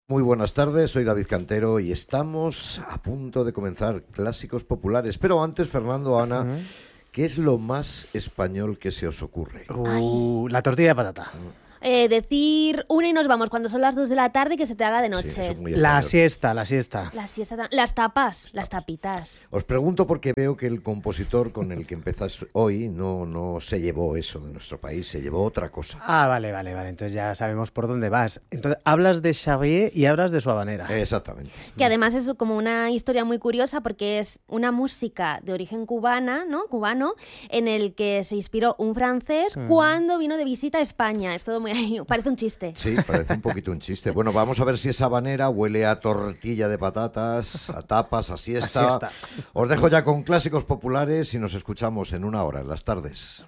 Muy buenas tardes, soy David Cantero y estamos a punto de comenzar Clásicos Populares. Pero antes, Fernando, Ana, ¿qué es lo más español que se os ocurre? La tortilla de patata. Decir una y nos vamos cuando son las 2 de la tarde y que se te haga de noche. Sí, eso es muy La español. siesta. La siesta, las tapas, las tapitas. Os pregunto porque veo que el compositor con el que empezáis hoy no se llevó eso de nuestro país, se llevó otra cosa. Vale. Entonces ya sabemos por dónde vas. Entonces, hablas de Xavier y hablas de su habanera. Exactamente. Que además es como una historia muy curiosa porque es una música de origen cubano, en el que se inspiró un francés cuando vino de visita a España. Es todo muy ahí, parece un chiste. Sí, parece un poquito un chiste. Bueno, vamos a ver si esa habanera huele a tortilla de patatas, a tapas, a siesta. A siesta. Os dejo ya con Clásicos Populares y nos escuchamos en una hora, en las tardes.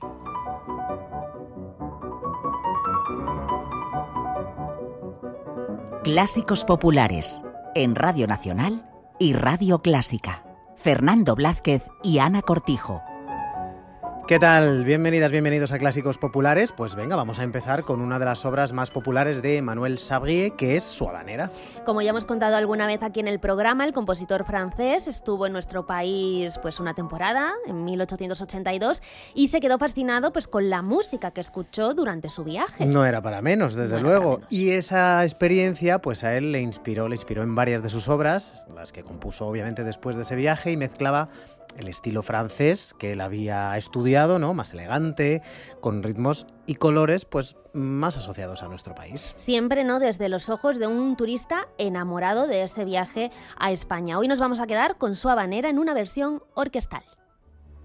Clásicos Populares, en Radio Nacional y Radio Clásica. Fernando Blázquez y Ana Cortijo. ¿Qué tal? Bienvenidos a Clásicos Populares. Pues venga, vamos a empezar con una de las obras más populares de Manuel Xavier, que es su habanera. Como ya hemos contado alguna vez aquí en el programa, el compositor francés estuvo en nuestro país pues una temporada, en 1882, y se quedó fascinado pues con la música que escuchó durante su viaje. No era para menos, desde No era luego. para menos. Y esa experiencia pues a él le inspiró en varias de sus obras, las que compuso obviamente después de ese viaje, y mezclaba el estilo francés que él había estudiado, ¿no? Más elegante, con ritmos y colores pues más asociados a nuestro país. Siempre, ¿no?, desde los ojos de un turista enamorado de ese viaje a España. Hoy nos vamos a quedar con su habanera en una versión orquestal.